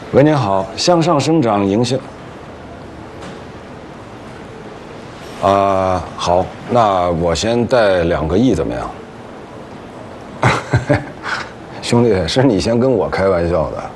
喂，您好，向上生长营销。好，那我先贷2个亿怎么样？兄弟，是你先跟我开玩笑的。